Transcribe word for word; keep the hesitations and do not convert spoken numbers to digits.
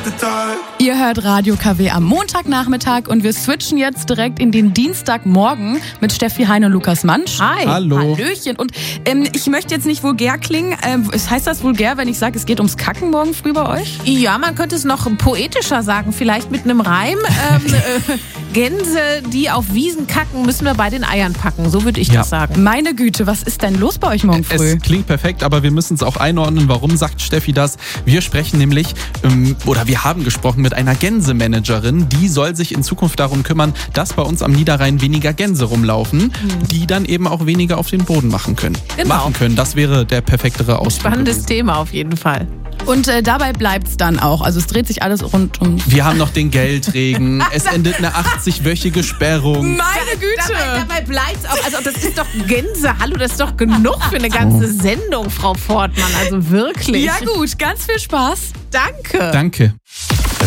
Tag. Ihr hört Radio K W am Montagnachmittag und wir switchen jetzt direkt in den Dienstagmorgen mit Steffi Hein und Lukas Mansch. Hi. Hallo. Hallöchen. Und ähm, ich möchte jetzt nicht vulgär klingen. Ähm, heißt das vulgär, wenn ich sage, es geht ums Kacken morgen früh bei euch? Ja, man könnte es noch poetischer sagen, vielleicht mit einem Reim. Ähm, äh, Gänse, die auf Wiesen kacken, müssen wir bei den Eiern packen. So würde ich Ja. das sagen. Meine Güte, was ist denn los bei euch morgen früh? Es klingt perfekt, aber wir müssen es auch einordnen. Warum sagt Steffi das? Wir sprechen nämlich, ähm, oder wir haben gesprochen mit einer Gänsemanagerin. Die soll sich in Zukunft darum kümmern, dass bei uns am Niederrhein weniger Gänse rumlaufen, die dann eben auch weniger auf den Boden machen können. Genau. Machen können. Das wäre der perfektere Ausdruck. Spannendes gewesen. Thema auf jeden Fall. Und äh, dabei bleibt's dann auch. Also es dreht sich alles rund um... Wir haben noch den Geldregen. Es endet eine achtzig-wöchige Sperrung. Meine Güte! Dabei, dabei bleibt's auch. Also das ist doch Gänse. Hallo, das ist doch genug für eine ganze Sendung, Frau Fortmann. Also wirklich. Ja gut, ganz viel Spaß. Danke. Danke.